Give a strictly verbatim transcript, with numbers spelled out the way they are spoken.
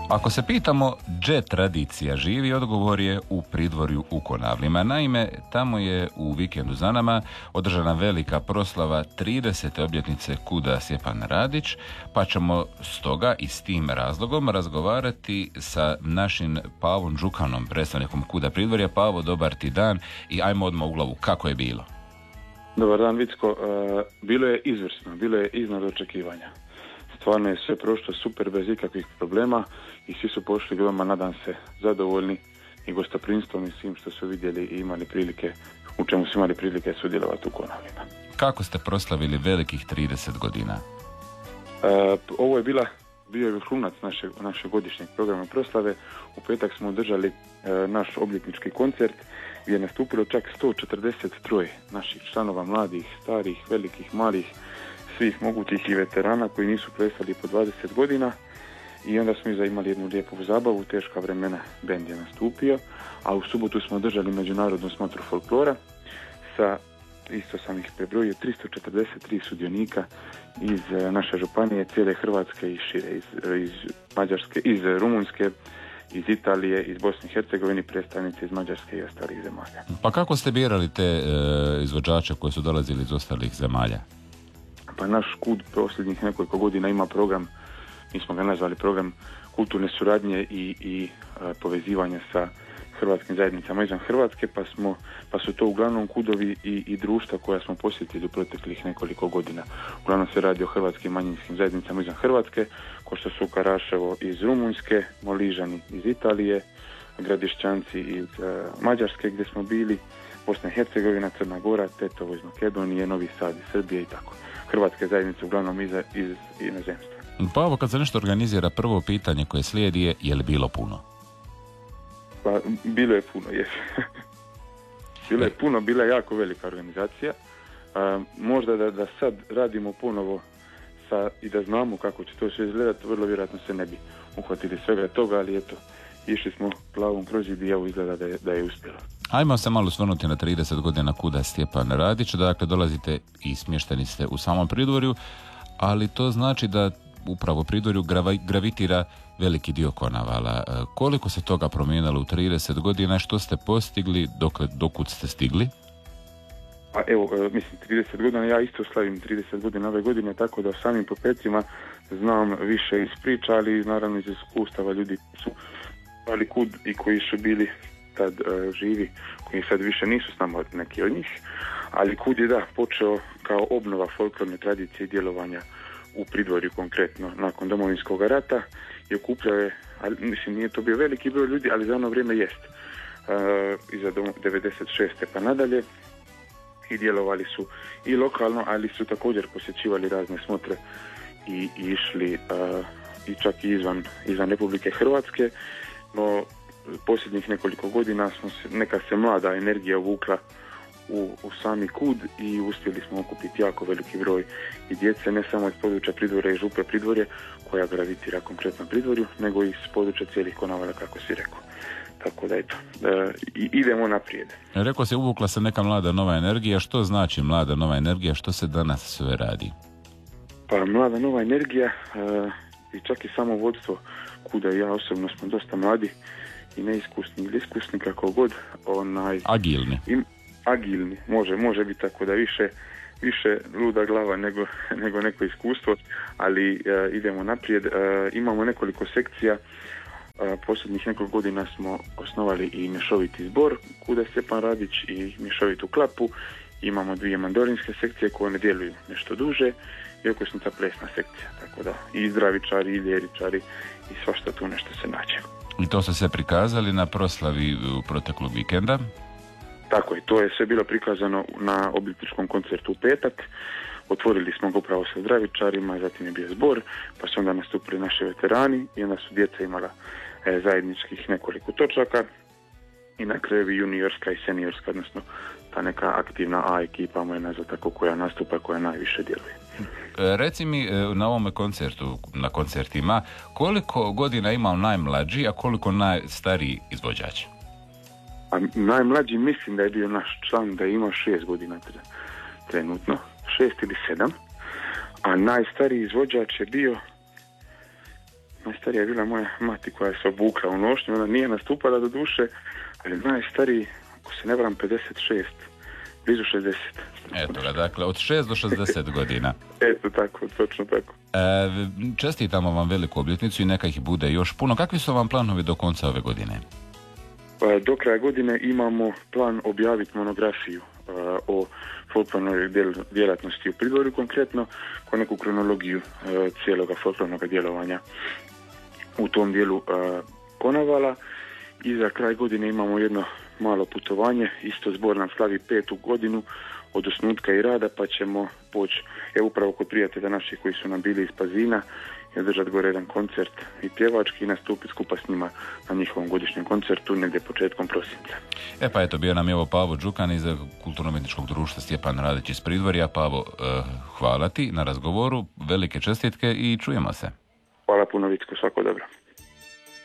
Ako se pitamo gdje tradicija živi, odgovor je u Pridvorju u Konavlima. Naime, tamo je u vikendu za nama održana velika proslava tridesete obljetnice kuda Stjepan Radić, pa ćemo stoga i s tim razlogom razgovarati sa našim Pavom Đukanom, predstavnikom kuda Pridvorja. Pavo, dobar ti dan i ajmo odmah u glavu, kako je bilo? Dobar dan, Vicko. Uh, bilo je izvrsno, bilo je iznad očekivanja. Stvarno je sve prošlo super, bez ikakvih problema i svi su pošli doma, nadam se, zadovoljni i gostoprimstvom i svim što su vidjeli i imali prilike, u čemu su imali prilike sudjelovati u Konavlima. Kako ste proslavili velikih trideset godina? Uh, ovo je bila, bio je vrhunac naše, naše godišnjeg programa proslave. U petak smo održali uh, naš obljetnički koncert gdje je nastupilo čak sto četrdeset tri naših članova, mladih, starih, velikih, malih, svih mogućih i veterana koji nisu prestali po dvadeset godina i onda smo imali jednu lijepu zabavu, teška vremena, bend je nastupio, a u subotu smo održali međunarodnu smatru folklora sa, isto sam ih prebrojio, tristo četrdeset tri sudionika iz naše županije, cijele Hrvatske i šire, iz, iz Mađarske, iz Rumunjske, iz Italije, iz Bosne i Hercegovine, predstavnici iz Mađarske i ostalih zemalja. Pa kako ste birali te e, izvođače koji su dolazili iz ostalih zemalja? Pa naš kud posljednjih nekoliko godina ima program, mi smo ga nazvali program kulturne suradnje i, i a, povezivanja sa hrvatskim zajednicama izvan Hrvatske, pa, smo, pa su to uglavnom kudovi i, i društva koja smo posjetili u proteklih nekoliko godina. Uglavnom se radi o hrvatskim manjinskim zajednicama izvan Hrvatske, ko što su Karaševo iz Rumunjske, Moližani iz Italije, Gradišćanci iz a, Mađarske gdje smo bili, Bosna i Hercegovina, Crna Gora, Tetovo iz Makedonije, Novi Sad iz Srbije i tako. Hrvatske zajednice uglavnom iz, iz inozemstva. Pa ovo kad se nešto organizira, prvo pitanje koje slijedi je je li bilo puno? Pa bilo je puno, jes. bilo je puno, bila je jako velika organizacija. A, možda da, da sad radimo ponovo sa, i da znamo kako će to sve izgledati, vrlo vjerojatno se ne bi uhvatili svega toga, ali eto, išli smo glavom kroz zid i evo izgleda da je, da je uspjelo. Ajmo se malo svrnuti na trideset godina kuda Stjepan Radić. Dakle, dolazite i smješteni ste u samom Pridvorju, ali to znači da upravo Pridvorju gravitira veliki dio Konavala. Koliko se toga promijenilo u trideset godina, što ste postigli, dok, dokud ste stigli? Pa evo, mislim, trideset godina, ja isto slavim trideset godina ove godine, tako da samim popecima znam više iz priča, ali naravno iz iskustava ljudi su ali kud i koji su bili tad uh, živi, koji sad više nisu s nama neki od njih, ali kud je da počeo kao obnova folklorne tradicije i djelovanja u Pridvorju konkretno nakon Domovinskog rata i okupljao je, ali, mislim nije to bio veliki broj ljudi, ali za ono vrijeme jest, uh, iza devedeset šeste pa nadalje, i djelovali su i lokalno, ali su također posjećivali razne smotre i, i išli uh, i čak i izvan, izvan Republike Hrvatske, no posljednjih nekoliko godina smo se, neka se mlada energija uvukla u, u sami kud i uspjeli smo okupiti jako veliki broj i djece, ne samo iz područja Pridvorja i župe Pridvorje, koja gravitira konkretno Pridvorju, nego i iz područja cijelih Konavala, kako si rekao. Tako da eto, da, i, idemo naprijed. Rekao se, uvukla se neka mlada nova energija. Što znači mlada nova energija? Što se danas sve radi? Pa mlada nova energija uh, i čak i samo vodstvo kuda i ja osobno smo dosta mladi i neiskusni ili iskusni, kako god. Onaj, agilni. Im, agilni, može, može biti tako da više, više luda glava nego, nego neko iskustvo, ali uh, idemo naprijed. Uh, imamo nekoliko sekcija. Uh, posljednjih nekoliko godina smo osnovali i mješoviti zbor kuda Stjepan Radić i mješovitu klapu. Imamo dvije mandorinske sekcije koje ne djeluju nešto duže i okosnica plesna sekcija, tako da i zdravičari i ljeričari i svašta tu nešto se nađe. I to ste se prikazali na proslavi proteklog vikenda? Tako je, to je sve bilo prikazano na obljetničkom koncertu u petak. Otvorili smo ga upravo sa zdravičarima, zatim je bio zbor, pa su onda nastupili naši veterani i onda su djeca imala e, zajedničkih nekoliko točaka i na kraju juniorska i seniorska, odnosno ta neka aktivna A ekipa, moja nazva tako, koja nastupa, koja najviše djeluje. Reci mi na ovome koncertu, na koncertima, koliko godina ima najmlađi, a koliko najstariji izvođač? A najmlađi mislim da je bio naš član, da je imao šest godina trenutno, šest ili sedam, a najstariji izvođač je bio, najstarija je bila moja mati koja se obukla u nošnju, ona nije nastupala do duše, ali najstariji, ako se ne varam, pedeset šest, blizu šezdeset. Eto ga, dakle, od šest do šezdeset godina. Eto tako, točno tako. E, čestitamo vam veliku obljetnicu i neka ih bude još puno. Kakvi su vam planovi do konca ove godine? Pa, do kraja godine imamo plan objaviti monografiju uh, o folklornoj djelatnosti u Pridvorju, konkretno ko neku kronologiju uh, cijeloga folklornog djelovanja u tom dijelu uh, Konavala. I za kraj godine imamo jedno malo putovanje, isto zbor nam slavi petu godinu od osnutka i rada, pa ćemo poći je upravo kod prijatelja naših koji su nam bili iz Pazina i održati gore jedan koncert i pjevački i nastupiti skupa s njima na njihovom godišnjem koncertu negdje početkom prosinca. E pa eto, bio nam je ovo Pavo Đukan iz Kulturno-umjetničkog društva Stjepan Radić iz Pridvorja. Pavo, eh, hvala ti na razgovoru, velike čestitke i čujemo se. Hvala puno, Vicko, svako dobro.